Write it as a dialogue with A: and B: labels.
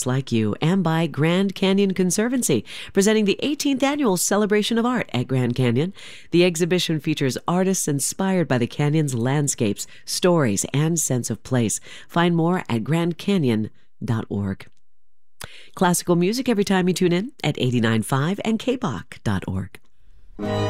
A: just like you, and by Grand Canyon Conservancy, presenting the 18th annual Celebration of Art at Grand Canyon. The exhibition features artists inspired by the canyon's landscapes, stories, and sense of place. Find more at grandcanyon.org. Classical music every time you tune in at 89.5 and kbach.org.